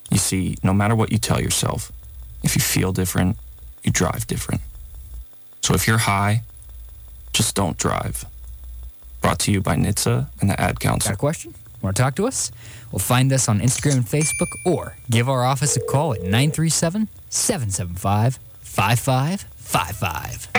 You see, no matter what you tell yourself, if you feel different, you drive different. So if you're high, just don't drive. Brought to you by NHTSA and the Ad Council. Got a question? Want to talk to us? Well, find us on Instagram and Facebook or give our office a call at 937-775-5555.